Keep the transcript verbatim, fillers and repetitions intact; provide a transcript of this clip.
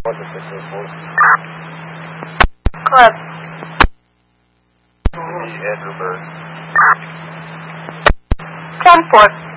What is it for? Club. Andrew Bird. Transport.